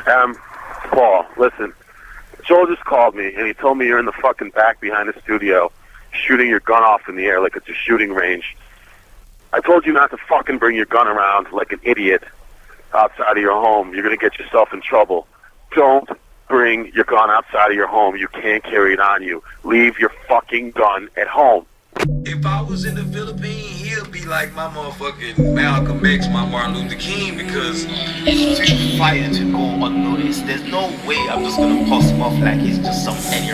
Paul, listen. Joel just called me, and he told me you're in the fucking back behind the studio shooting your gun off in the air like it's a shooting range. I told you not to fucking bring your gun around like an idiot outside of your home. You're going to get yourself in trouble. Don't bring your gun outside of your home. You can't carry it on you. Leave your fucking gun at home. If I was in the Philippines, he'll be like my motherfucking Malcolm X, my Martin Luther King, because it's too fire to go unnoticed. There's no way I'm just gonna post him off like he's just some any